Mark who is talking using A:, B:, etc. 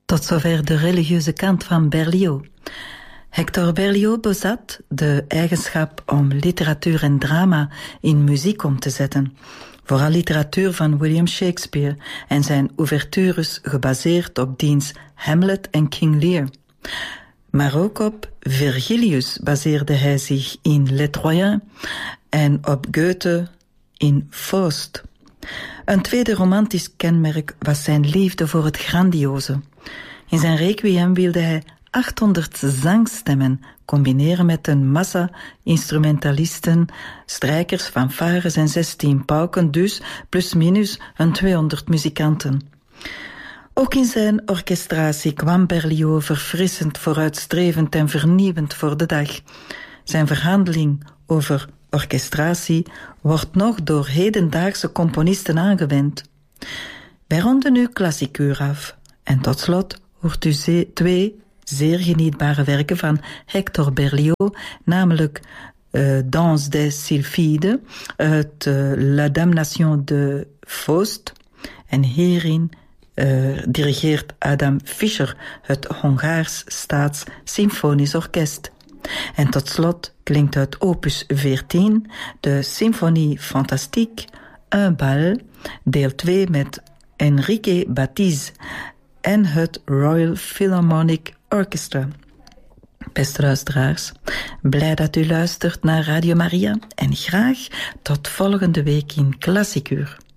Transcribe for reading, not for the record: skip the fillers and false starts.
A: Tot zover de religieuze kant van Berlioz. Hector Berlioz bezat de eigenschap om literatuur en drama in muziek om te zetten. Vooral literatuur van William Shakespeare en zijn ouvertures gebaseerd op diens Hamlet en King Lear. Maar ook op Virgilius baseerde hij zich in Les Troyens en op Goethe in Faust. Een tweede romantisch kenmerk was zijn liefde voor het grandioze. In zijn requiem wilde hij 800 zangstemmen combineren met een massa instrumentalisten, strijkers, fanfares en 16 pauken, dus plus minus een 200 muzikanten. Ook in zijn orchestratie kwam Berlioz verfrissend, vooruitstrevend en vernieuwend voor de dag. Zijn verhandeling over orchestratie wordt nog door hedendaagse componisten aangewend. Wij ronden nu klassiecuur af. En tot slot hoort u twee zeer genietbare werken van Hector Berlioz, namelijk Danse des Sylphides uit La Damnation de Faust. En hierin dirigeert Adam Fischer het Hongaars Staats Symfonisch Orkest. En tot slot klinkt uit opus 14 de Symphonie Fantastique, Un Bal, deel 2 met Enrique Batiz en het Royal Philharmonic Orchestra. Beste luisteraars, blij dat u luistert naar Radio Maria en graag tot volgende week in Klassiecuur.